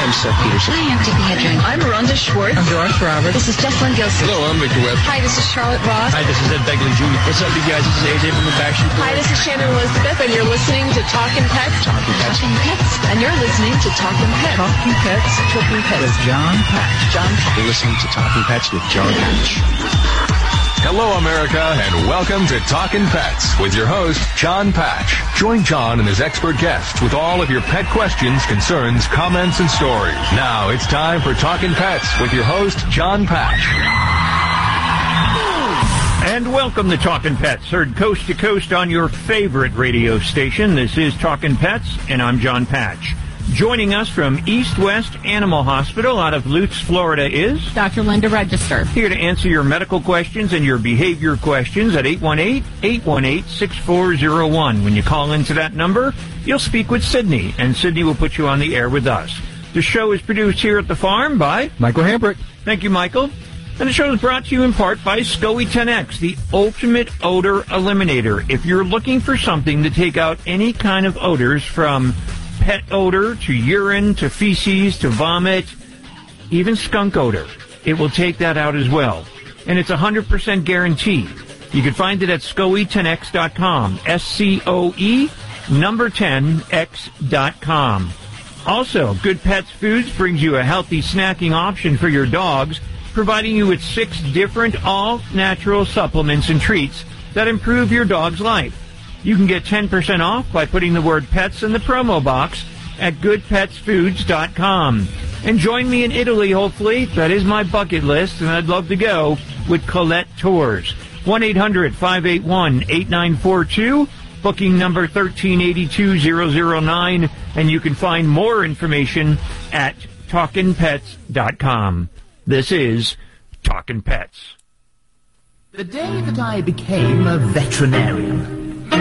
I'm Seth Peterson. Hi, I'm Tippi Hedren. I'm Rhonda Schwartz. I'm Doris Roberts. This is Jessalyn Gilson. Hello, I'm Victor Webb. Hi, this is Charlotte Ross. Hi, this is Ed Begley Jr. What's up, you guys? This is AJ from the Backstreet Boys. Hi, this is Shannon Elizabeth, and you're listening to Talkin' Pets. Talking Pets. Talking Pets. And you're listening to Talkin' Pets. Talking Pets. Talkin' Pets. With John Patch. John Patch. You're listening to Talking Pets with John Patch. Hello, America, and welcome to Talkin' Pets with your host, John Patch. Join John and his expert guests with all of your pet questions, concerns, comments, and stories. Now it's time for Talkin' Pets with your host, John Patch. And welcome to Talkin' Pets, heard coast to coast on your favorite radio station. This is Talkin' Pets, and I'm John Patch. Joining us from East West Animal Hospital out of Lutz, Florida is Dr. Linda Register. Here to answer your medical questions and your behavior questions at 818-818-6401. When you call into that number, you'll speak with Sydney, and Sydney will put you on the air with us. The show is produced here at the farm by Michael Hambrick. Thank you, Michael. And the show is brought to you in part by SCOE 10X, the ultimate odor eliminator. If you're looking for something to take out any kind of odors from pet odor to urine to feces to vomit, even skunk odor, it will take that out as well. And it's 100% guaranteed. You can find it at SCOE10X.com, SCOE number 10X.com. Also, Good Pets Foods brings you a healthy snacking option for your dogs, providing you with 6 different all-natural supplements and treats that improve your dog's life. You can get 10% off by putting the word pets in the promo box at goodpetsfoods.com. And join me in Italy, hopefully. That is my bucket list, and I'd love to go with Colette Tours. 1-800-581-8942, booking number 1382009, and you can find more information at talkinpets.com. This is Talkin' Pets. The day that I became a veterinarian,